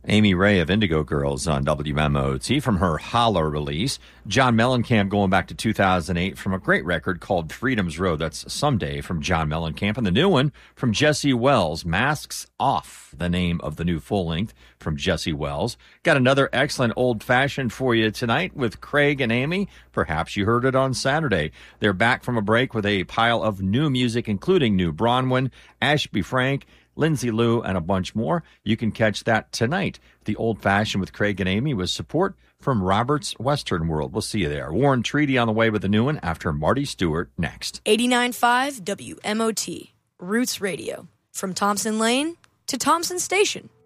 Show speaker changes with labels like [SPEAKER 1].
[SPEAKER 1] Amy Ray of Indigo Girls on WMOT from her Holler release. John Mellencamp going back to 2008 from a great record called Freedom's Road. That's Someday from John Mellencamp. And the new one from Jesse Wells, Masks Off, the name of the new full-length from Jesse Wells. Got another excellent old-fashioned for you tonight with Craig and Amy. Perhaps you heard it on Saturday. They're back from a break with a pile of new music, including New Bronwyn, Ashby Frank, Lindsay Lou, and a bunch more. You can catch that tonight. The Old Fashioned with Craig and Amy with support from Robert's Western World. We'll see you there. Warren Treaty on the way with the new one after Marty Stewart next.
[SPEAKER 2] 89.5 WMOT, Roots Radio. From Thompson Lane to Thompson Station.